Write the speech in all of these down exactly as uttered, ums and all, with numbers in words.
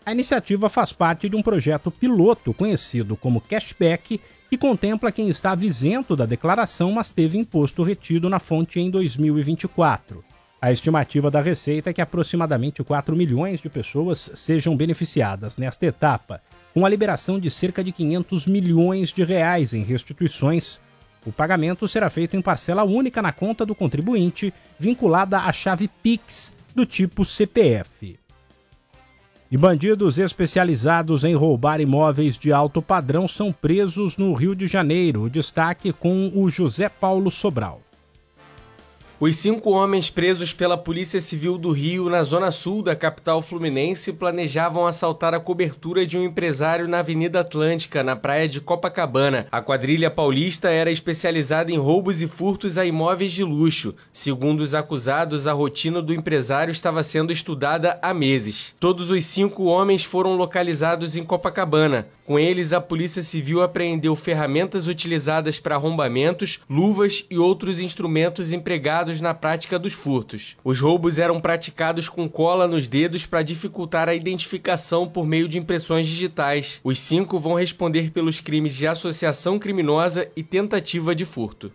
A iniciativa faz parte de um projeto piloto conhecido como Cashback, que contempla quem estava isento da declaração, mas teve imposto retido na fonte em dois mil e vinte e quatro. A estimativa da Receita é que aproximadamente quatro milhões de pessoas sejam beneficiadas nesta etapa, com a liberação de cerca de quinhentos milhões de reais em restituições. O pagamento será feito em parcela única na conta do contribuinte, vinculada à chave Pix do tipo C P F. E bandidos especializados em roubar imóveis de alto padrão são presos no Rio de Janeiro. O destaque com o José Paulo Sobral. Os cinco homens presos pela Polícia Civil do Rio, na zona sul da capital fluminense, planejavam assaltar a cobertura de um empresário na Avenida Atlântica, na praia de Copacabana. A quadrilha paulista era especializada em roubos e furtos a imóveis de luxo. Segundo os acusados, a rotina do empresário estava sendo estudada há meses. Todos os cinco homens foram localizados em Copacabana. Com eles, a Polícia Civil apreendeu ferramentas utilizadas para arrombamentos, luvas e outros instrumentos empregados na prática dos furtos. Os roubos eram praticados com cola nos dedos para dificultar a identificação por meio de impressões digitais. Os cinco vão responder pelos crimes de associação criminosa e tentativa de furto.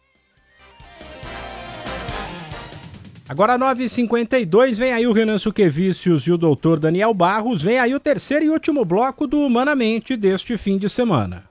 Agora nove e cinquenta e dois, vem aí o Renan Suquevicius e o doutor Daniel Barros. Vem aí o terceiro e último bloco do Humanamente deste fim de semana.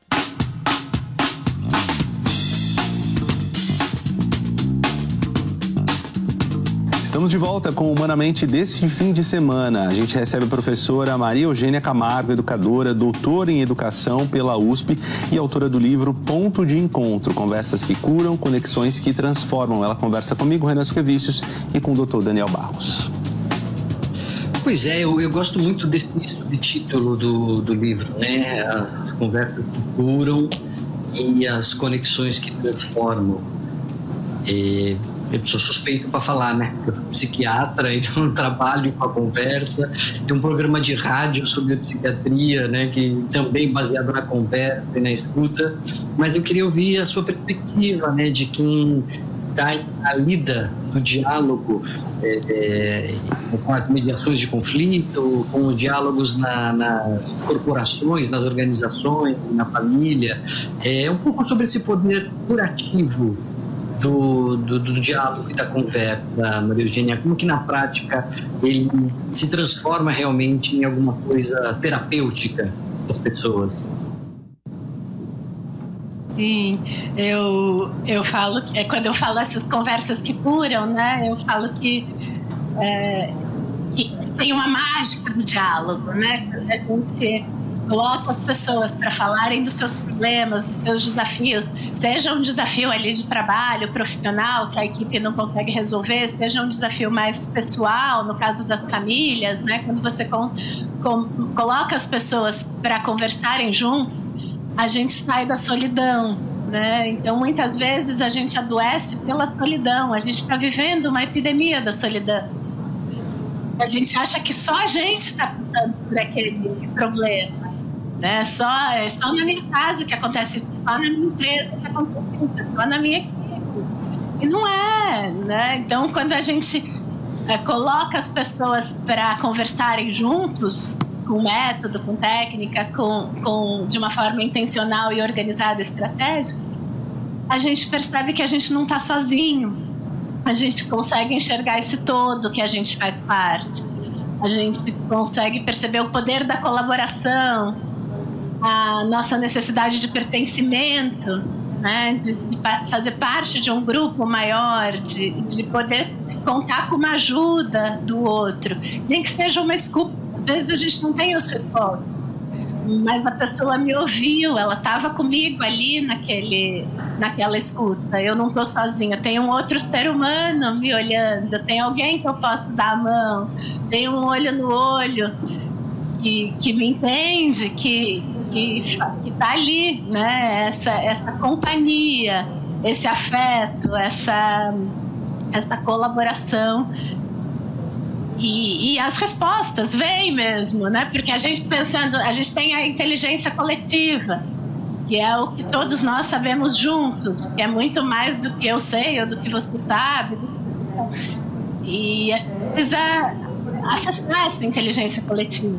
Estamos de volta com o Humanamente desse fim de semana. A gente recebe a professora Maria Eugênia Camargo, educadora, doutora em educação pela U S P e autora do livro Ponto de Encontro, Conversas que Curam, Conexões que Transformam. Ela conversa comigo, Renan Suquevicius, e com o doutor Daniel Barros. Pois é, eu, eu gosto muito desse subtítulo do, do livro, né? As conversas que curam e as conexões que transformam. E... eu sou suspeito para falar, né? Eu sou psiquiatra, então trabalho com a conversa. Tem um programa de rádio sobre a psiquiatria, né? Que também baseado na conversa e na escuta. Mas eu queria ouvir a sua perspectiva, né? De quem está na lida do diálogo é, é, com as mediações de conflito, com os diálogos na, nas corporações, nas organizações, na família. É um pouco sobre esse poder curativo Do, do, do diálogo e da conversa, Maria Eugênia, como que na prática ele se transforma realmente em alguma coisa terapêutica das pessoas? Sim, eu, eu falo, é, quando eu falo essas conversas que curam, né, eu falo que, é, que tem uma mágica no diálogo, né, a gente coloca as pessoas para falarem dos seus problemas, dos seus desafios, seja um desafio ali de trabalho, profissional, que a equipe não consegue resolver, seja um desafio mais pessoal, no caso das famílias, né? Quando você com, com, coloca as pessoas para conversarem juntos, a gente sai da solidão, né? Então, muitas vezes a gente adoece pela solidão, a gente está vivendo uma epidemia da solidão. A gente acha que só a gente está passando por aquele problema. Né? Só, é só na minha casa que acontece isso, só na minha empresa que acontece isso, só na minha equipe. E não é, né? Então, quando a gente é, coloca as pessoas para conversarem juntos, com método, com técnica, com, com, de uma forma intencional e organizada, estratégica, a gente percebe que a gente não está sozinho. A gente consegue enxergar esse todo que a gente faz parte. A gente consegue perceber o poder da colaboração, a nossa necessidade de pertencimento, né, de, de fazer parte de um grupo maior, de, de poder contar com uma ajuda do outro, nem que seja uma desculpa. Às vezes a gente não tem as respostas, mas a pessoa me ouviu, ela estava comigo ali naquele, naquela escuta. Eu não estou sozinha, tem um outro ser humano me olhando, tem alguém que eu posso dar a mão, tem um olho no olho que, que me entende, que que está ali, né? Essa, essa companhia, esse afeto, essa, essa colaboração. E, e as respostas vêm mesmo, né? Porque a gente pensando, a gente tem a inteligência coletiva, que é o que todos nós sabemos juntos, que é muito mais do que eu sei ou do que você sabe. E a gente precisa acessar essa inteligência coletiva,